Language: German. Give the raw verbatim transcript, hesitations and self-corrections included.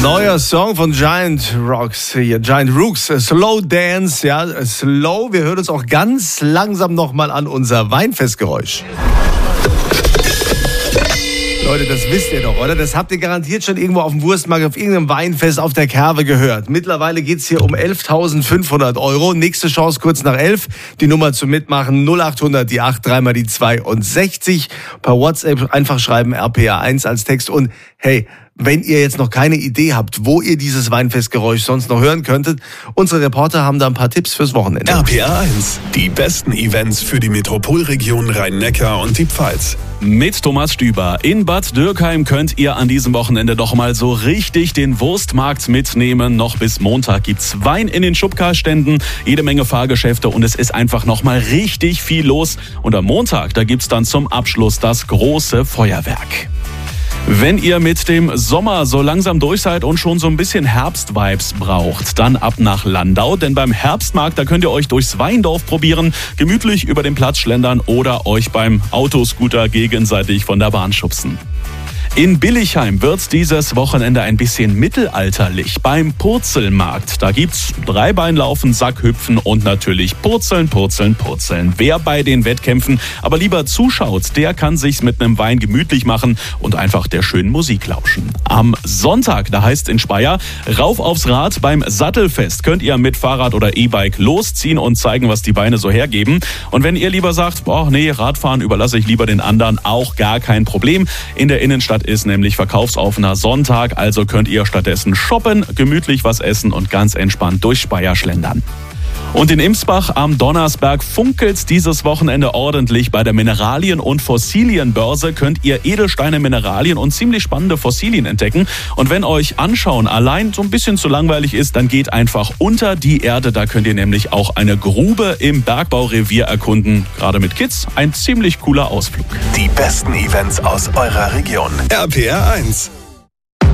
Neuer Song von Giant Rocks, hier, Giant Rooks, Slow Dance, ja, Slow. Wir hören uns auch ganz langsam nochmal an unser Weinfestgeräusch. Leute, das wisst ihr doch, oder? Das habt ihr garantiert schon irgendwo auf dem Wurstmarkt, auf irgendeinem Weinfest auf der Kerbe gehört. Mittlerweile geht's hier um elftausendfünfhundert Euro. Nächste Chance kurz nach elf. Die Nummer zum Mitmachen null achthundert, die acht, dreimal die zweiundsechzig. Per WhatsApp einfach schreiben R P R eins als Text. Und hey, wenn ihr jetzt noch keine Idee habt, wo ihr dieses Weinfestgeräusch sonst noch hören könntet, unsere Reporter haben da ein paar Tipps fürs Wochenende. R P R eins, die besten Events für die Metropolregion Rhein-Neckar und die Pfalz. Mit Thomas Stüber. In Bad Dürkheim könnt ihr an diesem Wochenende doch mal so richtig den Wurstmarkt mitnehmen. Noch bis Montag gibt's Wein in den Schubkarständen, jede Menge Fahrgeschäfte und es ist einfach noch mal richtig viel los. Und am Montag, da gibt's dann zum Abschluss das große Feuerwerk. Wenn ihr mit dem Sommer so langsam durch seid und schon so ein bisschen Herbstvibes braucht, dann ab nach Landau, denn beim Herbstmarkt, da könnt ihr euch durchs Weindorf probieren, gemütlich über den Platz schlendern oder euch beim Autoscooter gegenseitig von der Bahn schubsen. In Billichheim wird dieses Wochenende ein bisschen mittelalterlich beim Purzelmarkt. Da gibt's Dreibeinlaufen, Sackhüpfen und natürlich Purzeln, Purzeln, Purzeln. Wer bei den Wettkämpfen aber lieber zuschaut, der kann sich's mit einem Wein gemütlich machen und einfach der schönen Musik lauschen. Am Sonntag, da heißt in Speyer, rauf aufs Rad beim Sattelfest. Könnt ihr mit Fahrrad oder E-Bike losziehen und zeigen, was die Beine so hergeben. Und wenn ihr lieber sagt, boah, nee, Radfahren überlasse ich lieber den anderen, auch gar kein Problem. In der Innenstadt ist nämlich verkaufsoffener Sonntag, also könnt ihr stattdessen shoppen, gemütlich was essen und ganz entspannt durch Speyer schlendern. Und in Imsbach am Donnersberg funkelt's dieses Wochenende ordentlich. Bei der Mineralien- und Fossilienbörse könnt ihr Edelsteine, Mineralien und ziemlich spannende Fossilien entdecken. Und wenn euch Anschauen allein so ein bisschen zu langweilig ist, dann geht einfach unter die Erde. Da könnt ihr nämlich auch eine Grube im Bergbaurevier erkunden. Gerade mit Kids ein ziemlich cooler Ausflug. Die besten Events aus eurer Region. R P R eins.